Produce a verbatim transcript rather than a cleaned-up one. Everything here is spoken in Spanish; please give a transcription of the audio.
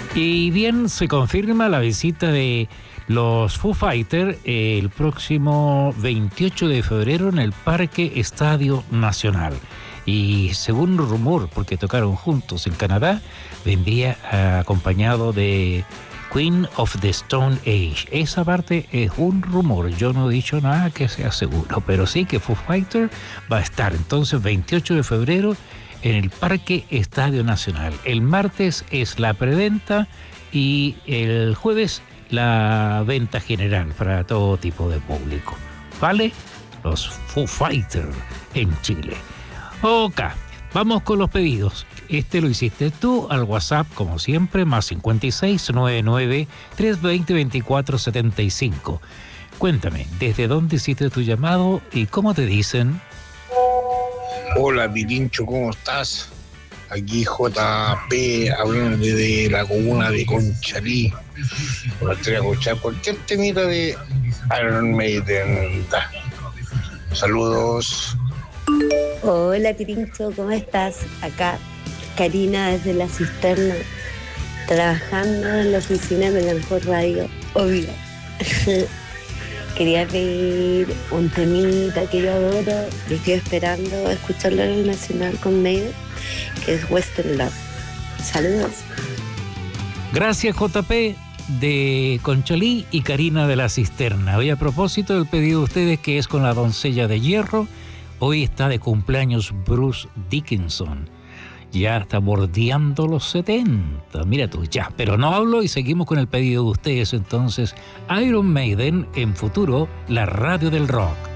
Y bien, se confirma la visita de los Foo Fighters el próximo veintiocho de febrero en el Parque Estadio Nacional. Y según rumor, porque tocaron juntos en Canadá, vendría acompañado de Queen of the Stone Age. Esa parte es un rumor, yo no he dicho nada que sea seguro, pero sí que Foo Fighters va a estar entonces veintiocho de febrero en el Parque Estadio Nacional. El martes es la preventa y el jueves la venta general para todo tipo de público. ¿Vale? Los Foo Fighters en Chile. Ok, vamos con los pedidos. Este lo hiciste tú al WhatsApp, como siempre, más cincuenta y seis noventa y nueve, trescientos veinte, veinticuatro setenta y cinco. Cuéntame, ¿desde dónde hiciste tu llamado y cómo te dicen? Hola, Pirincho, ¿cómo estás? Aquí J P, hablando de la comuna de Conchalí. Me gustaría escuchar cualquier temita de Iron Maiden. Saludos. Hola, Pirincho, ¿cómo estás? Acá, Karina desde La Cisterna, trabajando en la oficina de la mejor radio, obvio. Quería pedir un temita que yo adoro y estoy esperando escucharlo en el Nacional con Maiden, que es Western Love. Saludos. Gracias, J P de Conchalí y Karina de La Cisterna. Hoy, a propósito del pedido de ustedes, que es con la doncella de hierro, hoy está de cumpleaños Bruce Dickinson. Ya está bordeando los setenta. Mira tú, ya. Pero no hablo y seguimos con el pedido de ustedes. Entonces, Iron Maiden en futuro, la radio del rock.